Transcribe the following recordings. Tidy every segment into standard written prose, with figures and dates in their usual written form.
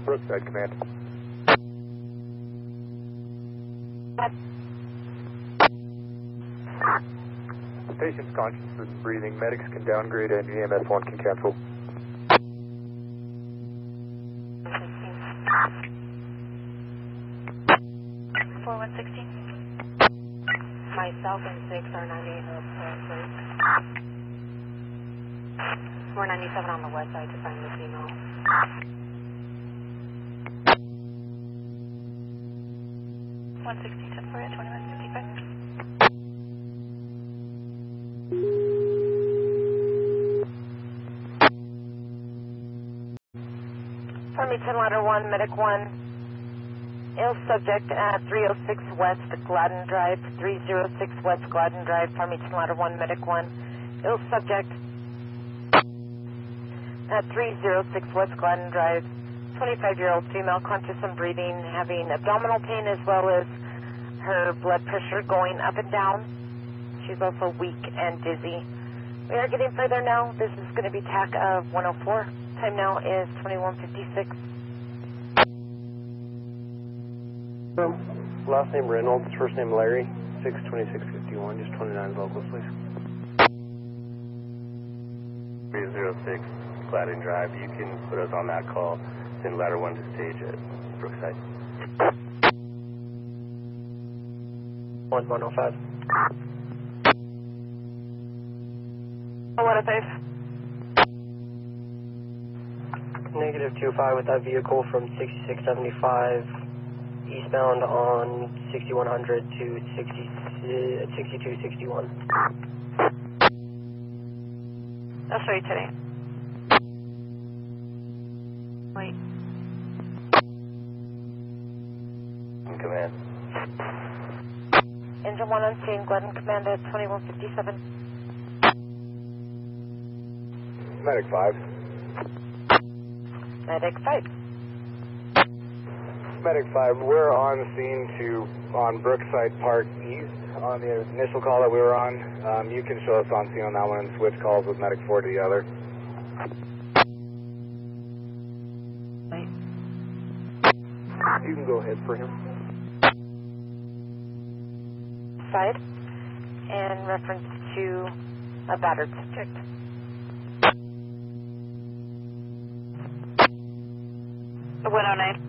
Brookside Command. The patient's conscious and breathing. Medics can downgrade and EMS1 can cancel. 4116. Myself and 6 are 98 please. We're 97 on the west side to find the female. One 16 for you, 2155. Farmington Ladder 1, Medic 1. Ill subject at 306 West Gladden Drive, 306 West Gladden Drive, Farmington Ladder 1, Medic 1. Ill subject at 306 West Gladden Drive, 25-year-old female, conscious and breathing, having abdominal pain as well as her blood pressure going up and down. She's also weak and dizzy. We are getting further now. This is going to be TAC of 104. Time now is 21:56. Last name Reynolds, first name Larry, 62651, just 29 vocals, please. 306 Gladden Drive, you can put us on that call. Send ladder 1 to stage at Brookside. 1105. 105. Negative 25 with that vehicle from 6675 eastbound on 6100 to 6261. I'll show you today. Wait. In command. Engine 1 on scene, Gladden Command at 2157. Medic 5. Medic 5. Medic 5, we're on scene on Brookside Park East on the initial call that we were on. You can show us on scene on that one and switch calls with Medic 4 to the other. Wait. You can go ahead for him. Side. In reference to a battered subject. The 109.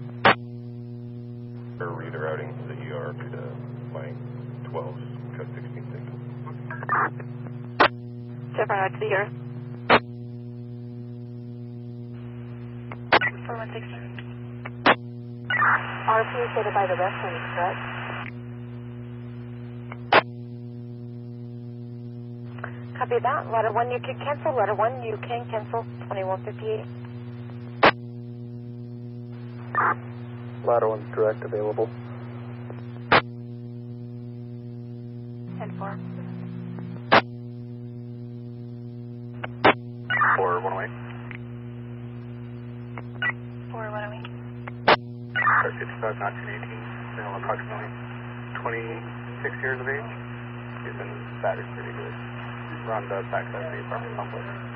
We're rerouting the ER to the flying 12s, cut 16 signal. Step right to the earth. 4116. RP stated by the reference, correct? Copy that. Ladder 1, you can cancel. Ladder 1, you can cancel. 2158. Ladder 1's direct available. 10-4. 4108. 4108. Start 55, 1918, male approximately 26 years of age. He's been battered pretty good. We're on the backside of the apartment complex.